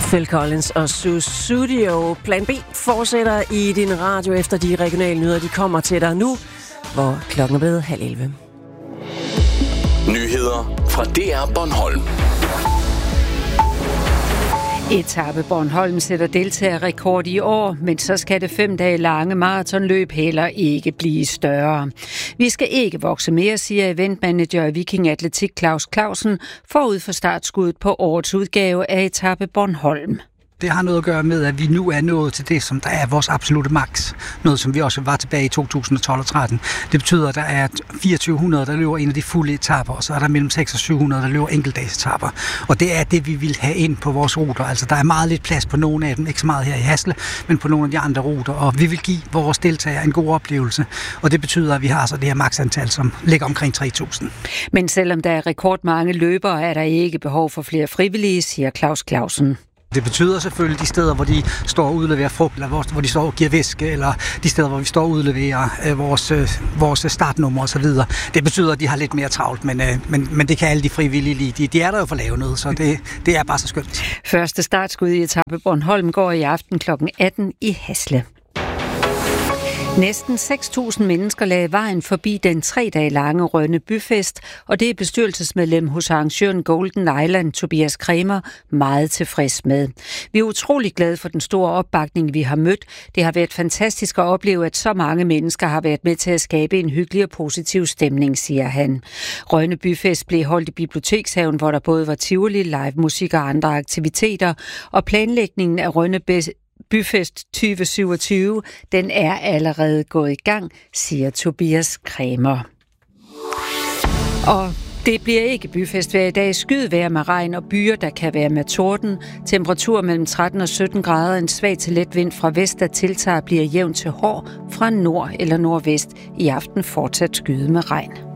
Phil Collins og Sussudio. Plan B fortsætter i din radio efter de regionale nyheder. De kommer til dig nu, hvor klokken er blevet 10:30. Nyheder fra DR Bornholm. Etape Bornholm sætter deltagerrekord i år, men så skal det 5 dage lange maratonløb heller ikke blive større. Vi skal ikke vokse mere, siger eventmanager i Viking Atletik Claus Clausen, forud for startskuddet på årets udgave af Etape Bornholm. Det har noget at gøre med, at vi nu er nået til det, som der er vores absolute max. Noget, som vi også var tilbage i 2012 og 13. Det betyder, at der er 2400, der løber en af de fulde etaper, og så er der mellem 600 og 700, der løber enkeltdagsetaper. Og det er det, vi vil have ind på vores ruter. Altså, der er meget lidt plads på nogle af dem, ikke så meget her i Hasle, men på nogle af de andre ruter. Og vi vil give vores deltagere en god oplevelse. Og det betyder, at vi har så det her maksantal, som ligger omkring 3000. Men selvom der er rekordmange løbere, er der ikke behov for flere frivillige, siger Claus Clausen. Det betyder selvfølgelig de steder, hvor de står og udleverer frugt, eller hvor de står og giver væske, eller de steder, hvor vi står og udleverer vores startnummer osv. Det betyder, at de har lidt mere travlt, men det kan alle de frivillige lide. De er der jo for at lave noget, så det er bare så skønt. Første startskud i Etape Bornholm går i aften kl. 18 i Hasle. Næsten 6.000 mennesker lagde vejen forbi den 3 dage lange Rønne Byfest, og det er bestyrelsesmedlem hos arrangøren Golden Island, Tobias Kremer, meget tilfreds med. Vi er utrolig glade for den store opbakning, vi har mødt. Det har været fantastisk at opleve, at så mange mennesker har været med til at skabe en hyggelig og positiv stemning, siger han. Rønne Byfest blev holdt i Bibliotekshaven, hvor der både var tivoli, live musik og andre aktiviteter, og planlægningen af Rønne Byfest 2027, den er allerede gået i gang, siger Tobias Kremer. Og det bliver ikke byfest hver i dag. Skydevejr med regn og byer, der kan være med torden. Temperatur mellem 13 og 17 grader. En svag til let vind fra vest, der tiltager, bliver jævn til hård fra nord eller nordvest. I aften fortsat skyde med regn.